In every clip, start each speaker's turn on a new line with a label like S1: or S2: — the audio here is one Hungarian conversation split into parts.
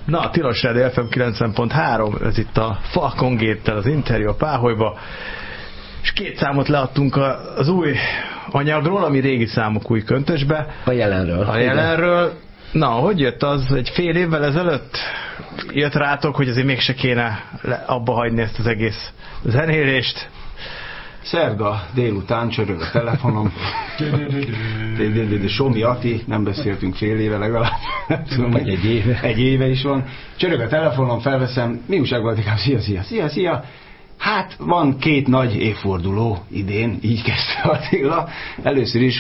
S1: Na, a Tilos Rádió FM 90.3, ez itt a Falcon Gate-tel az interjú a Páholyba, és 2 számot leadtunk az új anyagról, ami régi számok új köntösbe.
S2: A jelenről.
S1: Na, hogy jött az? Egy fél évvel ezelőtt jött rátok, hogy azért mégse kéne abba hagyni ezt az egész zenélést?
S3: Szerda délután csörög a telefonom. Somi Ati, nem beszéltünk fél éve legalább.
S2: Vagy egy éve.
S3: Egy éve is van. Csörög a telefonom, felveszem. Mi újság volt? Szia. Hát van 2 nagy évforduló idén, így kezdte Attila. Először is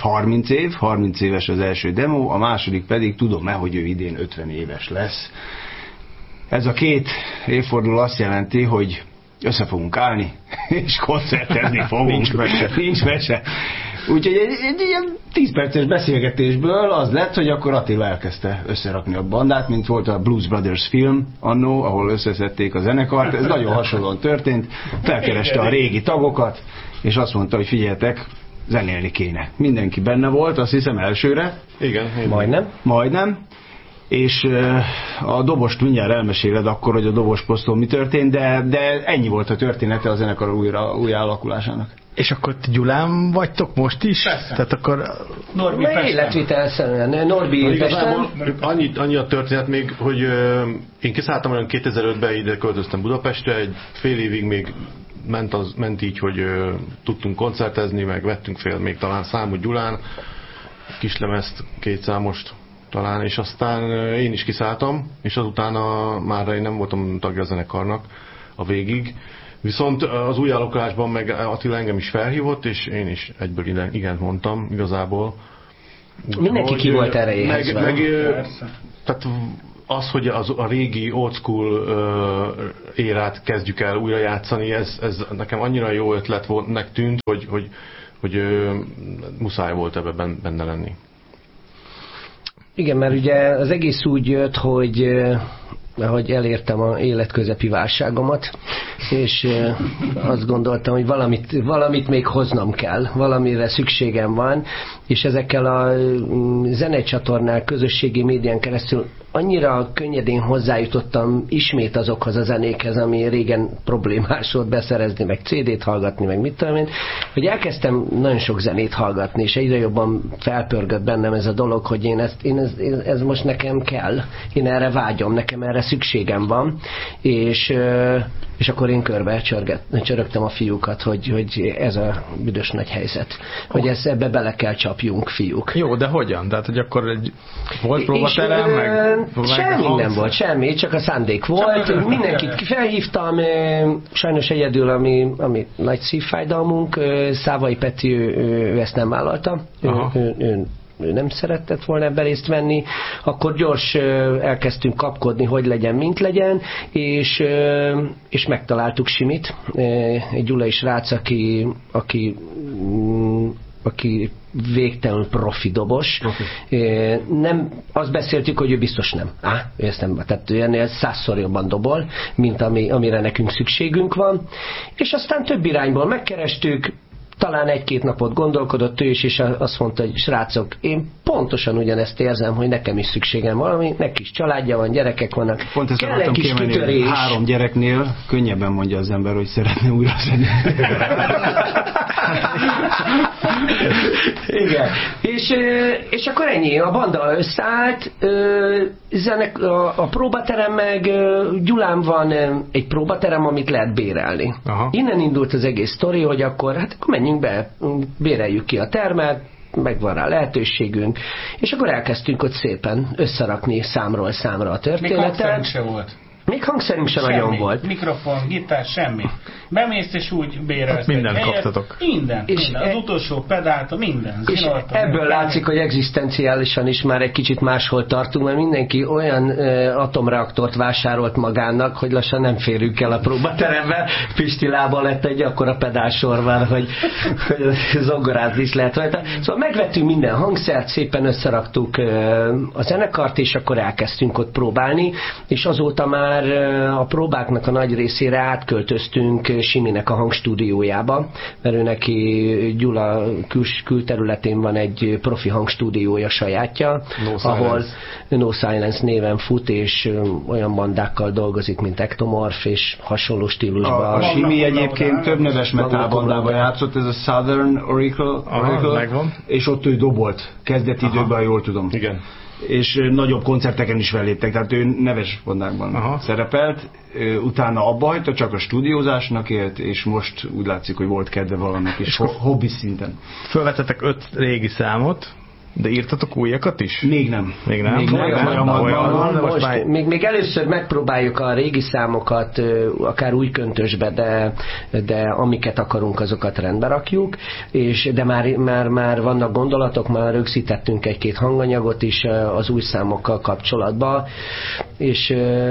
S3: 30 éves az első demo, a második pedig tudom-e, hogy ő idén 50 éves lesz. Ez a 2 évforduló azt jelenti, hogy össze fogunk állni, és koncertezni fogunk. Nincs mese. Úgyhogy egy ilyen 10 perces beszélgetésből az lett, hogy akkor Attila elkezdte összerakni a bandát, mint volt a Blues Brothers film annó, ahol összeszedték a zenekart. Ez nagyon hasonlóan történt. Felkereste a régi tagokat, és azt mondta, hogy figyeljetek, zenélni kéne. Mindenki benne volt, azt hiszem elsőre.
S1: Igen.
S3: Majdnem. És a dobost mindjárt elmeséled akkor, hogy a dobosposztól mi történt, de ennyi volt a története a zenekar új alakulásának.
S1: És akkor Gyulán vagytok most is?
S4: Persze.
S1: Tehát akkor...
S2: Norbi életvitelszerűen. Norbi
S5: Igazából annyi a történet még, hogy én kiszálltam olyan 2005-ben, ide költöztem Budapestre, egy fél évig még ment így, hogy tudtunk koncertezni, meg vettünk fél még talán számot Gyulán, kislemezt, 2 számost talán, és aztán én is kiszálltam, és azután már én nem voltam tagja a zenekarnak a végig. Viszont az új alakulásban meg Attila engem is felhívott, és én is egyből igent mondtam igazából.
S2: Mindenki ki volt erre éhezve.
S5: Tehát az, hogy a régi old school érát kezdjük el újra játszani, ez nekem annyira jó ötlet volt, tűnt, hogy muszáj volt ebben benne lenni.
S2: Igen, mert ugye az egész úgy jött, hogy elértem az életközepi válságomat, és azt gondoltam, hogy valamit még hoznom kell, valamire szükségem van, és ezekkel a zenecsatornák, közösségi médián keresztül annyira könnyedén hozzájutottam ismét azokhoz a zenékhez, ami régen problémás volt beszerezni, meg CD-t hallgatni, meg mit tudom én, hogy elkezdtem nagyon sok zenét hallgatni, és egyre jobban felpörgött bennem ez a dolog, hogy ez most nekem kell, én erre vágyom, nekem erre szükségem van, és akkor én körbe csörögtem a fiúkat, hogy ez a büdös nagy helyzet, hogy ebbe bele kell csapjunk, fiúk.
S1: Jó, de hogyan? Tehát, hogy akkor volt próbaterem, meg...
S2: Semmi nem volt, semmi, csak a szándék volt. Mindenkit felhívtam, sajnos egyedül, ami nagy szívfájdalmunk, Szávai Peti, ő ezt nem vállalta. Ő nem szeretett volna ebben részt venni, akkor gyors elkezdtünk kapkodni, hogy legyen, mint legyen, és megtaláltuk Simit, egy gyulai srác, aki végtelenül profi dobos. Nem, azt beszéltük, hogy ő biztos nem. Ő ezt nem, tehát ennél 100-szor jobban dobol, mint amire nekünk szükségünk van. És aztán több irányból megkerestük, talán 1-2 napot gondolkodott ő is, és azt mondta, hogy srácok, én pontosan ugyanezt érzem, hogy nekem is szükségem valami, neki is családja van, gyerekek vannak.
S3: Pont ezt akartam kiemelni, hogy 3 gyereknél könnyebben mondja az ember, hogy szeretne újra zenélni.
S2: Igen. És akkor ennyi, a banda összeállt, a próbaterem meg Gyulán van egy próbaterem, amit lehet bérelni. Aha. Innen indult az egész sztori, hogy akkor menjünk be, béreljük ki a termet, megvan rá lehetőségünk, és akkor elkezdtünk ott szépen összerakni számról számra a történetet.
S4: Még hangszerünk se volt.
S2: Még hangszerünk sem nagyon volt.
S4: Mikrofon, gitár, semmi. Bemész és úgy bérelsz.
S1: Mindent kaptatok.
S4: Minden. Az utolsó pedált, minden.
S2: És ebből látszik, hogy egzisztenciálisan is már egy kicsit máshol tartunk, mert mindenki olyan atomreaktort vásárolt magának, hogy lassan nem férünk el a próbaterembe. Pisti lába lett egy akkora pedálsorban, hogy zongorázni is lehet rajta. Szóval megvettünk minden hangszert, szépen összeraktuk a zenekart, és akkor elkezdtünk ott próbálni, és azóta már a próbáknak a nagy részére átköltöztünk Siminek a hangstúdiójába, mert ő neki Gyula külterületén van egy profi hangstúdiója sajátja, ahol No Silence néven fut, és olyan bandákkal dolgozik, mint Ectomorph, és hasonló stílusban.
S3: A Simi egyébként több neves metal bandában játszott, ez a Southern Oracle, és ott ő dobolt, kezdeti időben, jól tudom.
S5: Igen.
S3: És nagyobb koncerteken is felléptek, tehát ő neves bandákban szerepelt, utána abba hagyta, csak a stúdiózásnak élt, és most úgy látszik, hogy volt kedve valamit is, hobbi szinten.
S1: Fölvetetek 5 régi számot, de írtatok újakat is?
S3: Még nem.
S2: Még először megpróbáljuk a régi számokat, akár új köntösbe, de amiket akarunk, azokat rendbe rakjuk, de már vannak gondolatok, már rögzítettünk egy-két hanganyagot is az új számokkal kapcsolatban, és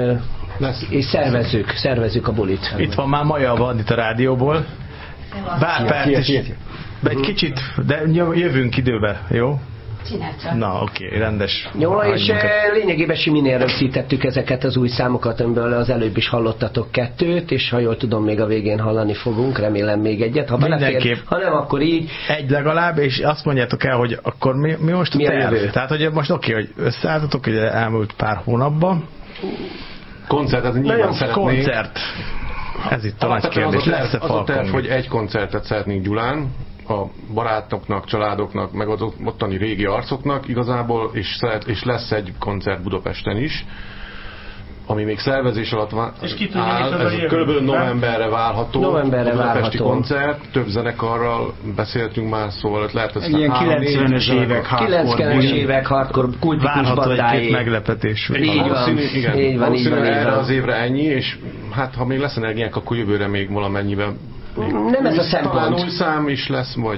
S2: szervezzük a bulit.
S1: Itt van már Maja a Bandit a rádióból. Bár perc is. Egy kicsit, de jövünk időbe, jó?
S6: Csináltam.
S1: Na, oké, rendes.
S2: Jó, és lényegében Siminél rögzítettük ezeket az új számokat, amiből az előbb is hallottatok 2, és ha jól tudom, még a végén hallani fogunk, remélem még egyet. Ha belefér, ha nem, akkor így.
S1: Egy legalább, és azt mondjátok el, hogy akkor mi most a terv? Tehát, hogy most hogy összeálltatok, hogy elmúlt pár hónapban.
S5: Koncert, ez nyilván szeretnénk.
S1: Koncert. Ez itt a nagy kérdés. Lesz-e
S5: az a terv, hogy egy koncertet szeretnénk Gyulán, a barátoknak, családoknak, meg az ottani régi arcoknak igazából, és lesz egy koncert Budapesten is, ami még szervezés alatt áll, ez körülbelül novemberre várható. Budapesti koncert, több zenekarral beszéltünk már, szóval lehet ez
S3: ilyen 90-es évek
S2: hardcore kultikus bandáé.
S1: Várható egy-két meglepetés.
S2: Így van.
S5: Erre az évre ennyi, és hát ha még lesz energiánk, akkor jövőre még valamennyiben.
S2: Nem ez a szempont.
S5: Talán új szám is lesz, vagy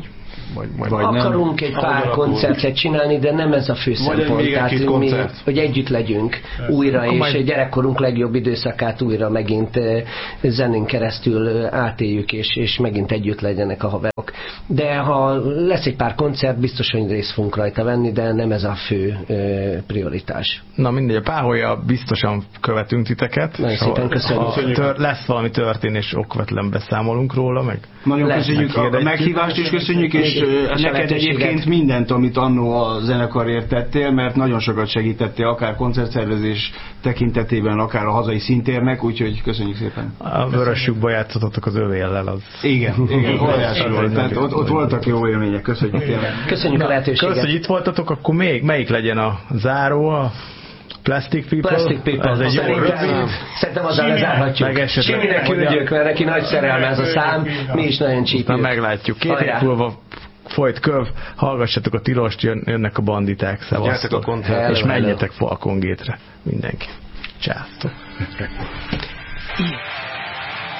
S2: akarunk egy pár koncertet csinálni, de nem ez a fő szempont. Tehát hogy együtt legyünk újra, és gyerekkorunk legjobb időszakát újra megint zenén keresztül átéljük, és megint együtt legyenek a haverok. De ha lesz egy pár koncert, biztos, hogy részt fogunk rajta venni, de nem ez a fő prioritás.
S1: Na mindegy, a Páholya biztosan követünk titeket.
S2: Nagyon szépen köszönjük.
S1: Lesz valami történés, okvetlen beszámolunk róla, meg.
S3: Nagyon köszönjük a meghívást, és köszönjük, és neked egyébként mindent, amit annó a zenekarért tettél, mert nagyon sokat segítettél, akár koncertszervezés tekintetében, akár a hazai szintérnek, úgyhogy köszönjük szépen.
S1: A Vörösjükbe játszottatok az övéllel, az.
S3: Igen, óriási volt. Tehát ott voltak jó élmények, köszönjük tényleg.
S2: Köszönjük a lehetőséget.
S1: Köszönjük, hogy itt voltatok, akkor melyik legyen a záró, a Plastic People?
S2: Ez egy jó szerintem azzal lezárhatjuk. Siminek küldjük, mert neki nagy szerelme ez a szám, mi is nagyon csípjük.
S1: Meglátjuk. 2 hét múlva folyt köv, hallgassatok a Tilost, jönnek a banditák, szevasztok. És menjetek Falcon Gate-re mindenki. Császtok.